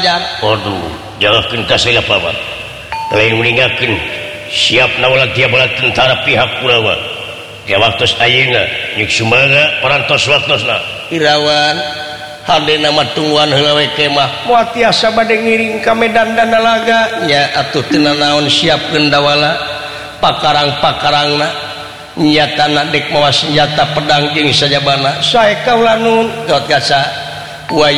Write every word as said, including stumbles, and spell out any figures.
pelajar. Waduh, jangan kasih apa Pak. Lain meninggalkan siap nawala dia bala tentara pihak Kurawa. Dia waktu ayeuna nyuk sumaga parantos waktosna. Irawan hade nama tungguan heula we kemah. Moal tiasa bade ngiring ka Medan dan Nalaga. Nya atuh teu naon siapkeun dawala pakarang-pakarangna. Nyatana dek mawa senjata pedang jeung sajabana. Sae kaula nun got kasa